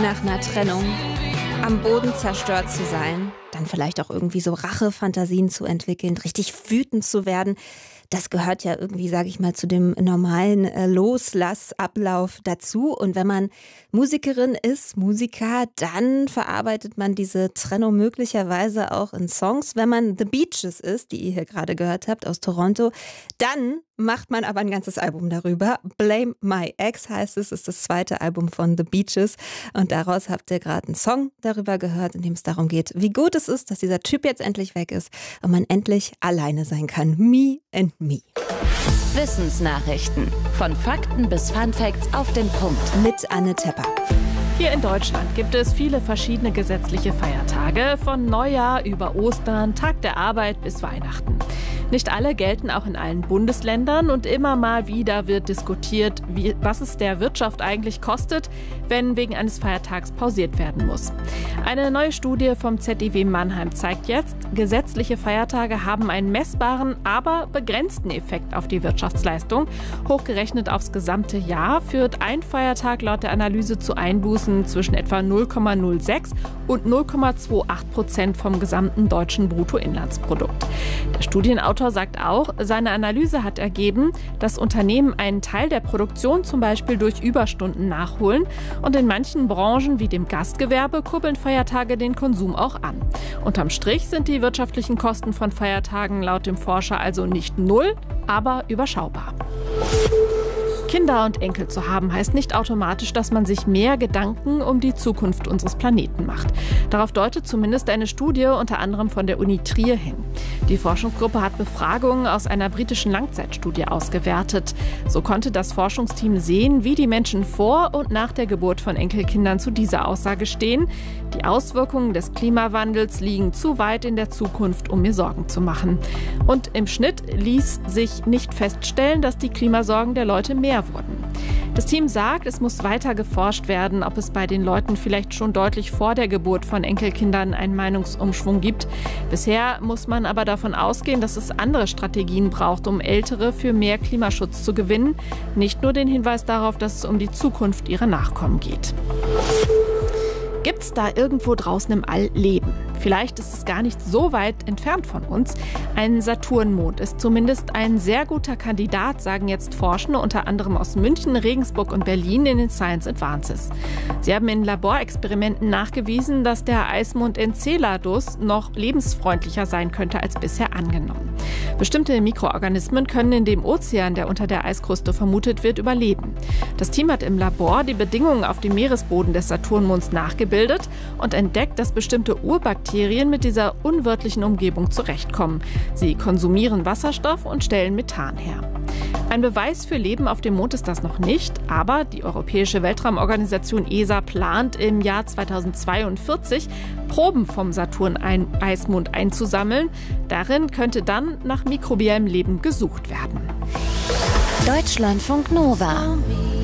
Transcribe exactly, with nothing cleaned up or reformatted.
nach einer Trennung am Boden zerstört zu sein, dann vielleicht auch irgendwie so Rachefantasien zu entwickeln, richtig wütend zu werden. Das gehört ja irgendwie, sage ich mal, zu dem normalen äh, Loslassablauf dazu. Und wenn man Musikerin ist, Musiker, dann verarbeitet man diese Trennung möglicherweise auch in Songs. Wenn man The Beaches ist, die ihr hier gerade gehört habt aus Toronto, dann macht man aber ein ganzes Album darüber. Blame My Ex heißt es, ist das zweite Album von The Beaches. Und daraus habt ihr gerade einen Song darüber gehört, in dem es darum geht, wie gut es ist, dass dieser Typ jetzt endlich weg ist und man endlich alleine sein kann. Me and Me. Wissensnachrichten. Von Fakten bis Funfacts auf den Punkt. Mit Anne Tepper. Hier in Deutschland gibt es viele verschiedene gesetzliche Feiertage, von Neujahr über Ostern, Tag der Arbeit bis Weihnachten. Nicht alle gelten auch in allen Bundesländern und immer mal wieder wird diskutiert, wie, was es der Wirtschaft eigentlich kostet, wenn wegen eines Feiertags pausiert werden muss. Eine neue Studie vom Z I W Mannheim zeigt jetzt, gesetzliche Feiertage haben einen messbaren, aber begrenzten Effekt auf die Wirtschaftsleistung. Hochgerechnet aufs gesamte Jahr führt ein Feiertag laut der Analyse zu Einbußen zwischen etwa null Komma null sechs und null Komma achtundzwanzig Prozent vom gesamten deutschen Bruttoinlandsprodukt. Der Studienautor sagt auch, seine Analyse hat ergeben, dass Unternehmen einen Teil der Produktion zum Beispiel durch Überstunden nachholen und in manchen Branchen wie dem Gastgewerbe kurbeln Feiertage den Konsum auch an. Unterm Strich sind die wirtschaftlichen Kosten von Feiertagen laut dem Forscher also nicht null, aber überschaubar. Kinder und Enkel zu haben, heißt nicht automatisch, dass man sich mehr Gedanken um die Zukunft unseres Planeten macht. Darauf deutet zumindest eine Studie unter anderem von der Uni Trier hin. Die Forschungsgruppe hat Befragungen aus einer britischen Langzeitstudie ausgewertet. So konnte das Forschungsteam sehen, wie die Menschen vor und nach der Geburt von Enkelkindern zu dieser Aussage stehen. Die Auswirkungen des Klimawandels liegen zu weit in der Zukunft, um mir Sorgen zu machen. Und im Schnitt ließ sich nicht feststellen, dass die Klimasorgen der Leute mehr wurden. Das Team sagt, es muss weiter geforscht werden, ob es bei den Leuten vielleicht schon deutlich vor der Geburt von Enkelkindern einen Meinungsumschwung gibt. Bisher muss man aber davon ausgehen, dass es andere Strategien braucht, um Ältere für mehr Klimaschutz zu gewinnen. Nicht nur den Hinweis darauf, dass es um die Zukunft ihrer Nachkommen geht. Gibt es da irgendwo draußen im All Leben? Vielleicht ist es gar nicht so weit entfernt von uns. Ein Saturnmond ist zumindest ein sehr guter Kandidat, sagen jetzt Forschende, unter anderem aus München, Regensburg und Berlin in den Science Advances. Sie haben in Laborexperimenten nachgewiesen, dass der Eismond Enceladus noch lebensfreundlicher sein könnte als bisher angenommen. Bestimmte Mikroorganismen können in dem Ozean, der unter der Eiskruste vermutet wird, überleben. Das Team hat im Labor die Bedingungen auf dem Meeresboden des Saturnmonds nachgebildet und entdeckt, dass bestimmte Urbakterien mit dieser unwirtlichen Umgebung zurechtkommen. Sie konsumieren Wasserstoff und stellen Methan her. Ein Beweis für Leben auf dem Mond ist das noch nicht, aber die Europäische Weltraumorganisation E S A plant im Jahr zweitausendzweiundvierzig Proben vom Saturn-Eismond einzusammeln. Darin könnte dann nach mikrobiellem Leben gesucht werden. Deutschlandfunk Nova.